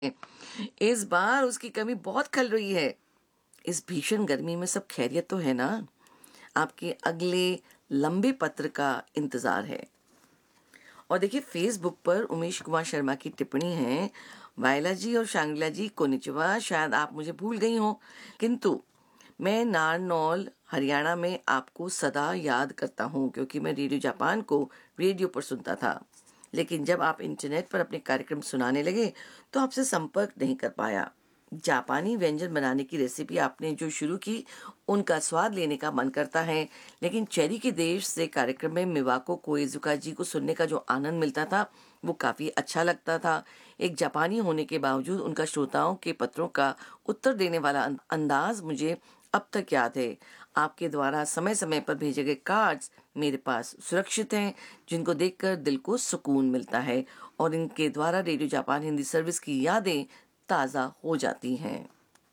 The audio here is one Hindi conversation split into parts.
इस बार उसकी कमी बहुत खल रही है। इस भीषण गर्मी में सब खैरियत तो है ना? आपके अगले लंबे पत्र का इंतजार है। और देखिए, फेसबुक पर उमेश कुमार शर्मा की टिप्पणी है, वायला जी और शांगला जी कोनिचिवा, शायद आप मुझे भूल गई हो, किंतु मैं नारनौल हरियाणा में आपको सदा याद करता हूँ, क्योंकि मैं रेडियो जापान को रेडियो पर सुनता था। लेकिन जब आप इंटरनेट पर अपने कार्यक्रम सुनाने लगे तो आपसे संपर्क नहीं कर पाया। जापानी व्यंजन बनाने की रेसिपी आपने जो शुरू की, उनका स्वाद लेने का मन करता है, लेकिन चेरी के देश से कार्यक्रम में मिवाको कोएजुका जी को सुनने का जो आनंद मिलता था वो काफ़ी अच्छा लगता था। एक जापानी होने के बावजूद उनका श्रोताओं के पत्रों का उत्तर देने वाला अंदाज मुझे अब तक याद है। आपके द्वारा समय समय पर भेजे गए कार्ड्स मेरे पास सुरक्षित हैं, जिनको देखकर दिल को सुकून मिलता है और इनके द्वारा रेडियो जापान हिंदी सर्विस की यादें ताज़ा हो जाती हैं।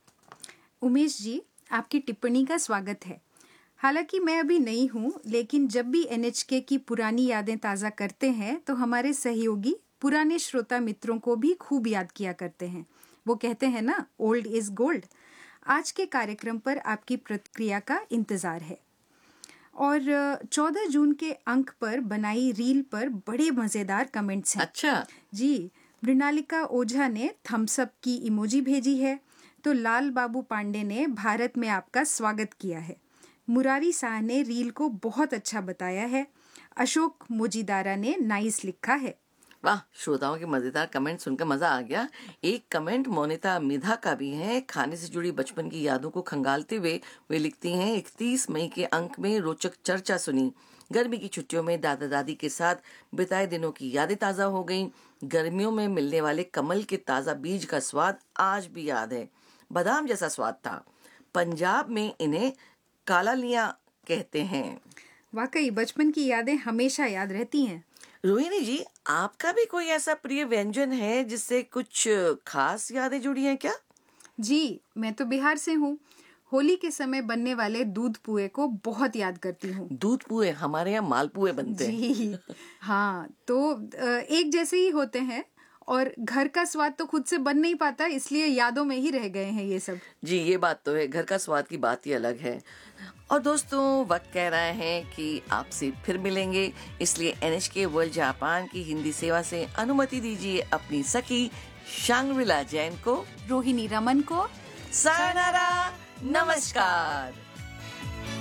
उमेश जी, आपकी टिप्पणी का स्वागत है। हालांकि मैं अभी नई हूँ, लेकिन जब भी एनएचके की पुरानी यादें ताज़ा करते हैं तो हमारे सहयोगी पुराने श्रोता मित्रों को भी खूब याद किया करते हैं। वो कहते हैं ना, ओल्ड इज गोल्ड। आज के कार्यक्रम पर आपकी प्रतिक्रिया का इंतजार है। और 14 जून के अंक पर बनाई रील पर बड़े मजेदार कमेंट्स हैं। अच्छा जी, मृणालिका ओझा ने थम्स अप की इमोजी भेजी है, तो लाल बाबू पांडे ने भारत में आपका स्वागत किया है। मुरारी शाह ने रील को बहुत अच्छा बताया है। अशोक मोजीदारा ने नाइस लिखा है। वाह, श्रोताओं के मजेदार कमेंट सुनकर मजा आ गया। एक कमेंट मोनिता मिधा का भी है। खाने से जुड़ी बचपन की यादों को खंगालते हुए वे लिखती हैं, 31 मई के अंक में रोचक चर्चा सुनी। गर्मी की छुट्टियों में दादा दादी के साथ बिताए दिनों की यादें ताज़ा हो गईं। गर्मियों में मिलने वाले कमल के ताज़ा बीज का स्वाद आज भी याद है। बादाम जैसा स्वाद था। पंजाब में इन्हें कालालियाँ कहते हैं। वाकई बचपन की यादें हमेशा याद रहती हैं। रोहिणी जी, आपका भी कोई ऐसा प्रिय व्यंजन है जिससे कुछ खास यादें जुड़ी हैं क्या? जी, मैं तो बिहार से हूँ। होली के समय बनने वाले दूध पुए को बहुत याद करती हूँ। दूध पुए, हमारे यहाँ मालपुए बनते हैं। जी हाँ, तो एक जैसे ही होते हैं और घर का स्वाद तो खुद से बन नहीं पाता, इसलिए यादों में ही रह गए हैं ये सब। जी, ये बात तो है, घर का स्वाद की बात ही अलग है। और दोस्तों, वक्त कह रहा है कि आपसे फिर मिलेंगे, इसलिए एनएचके वर्ल्ड जापान की हिंदी सेवा से अनुमति दीजिए अपनी सखी शांग्रिला जैन को, रोहिणी रमन को सायनारा, नमस्कार।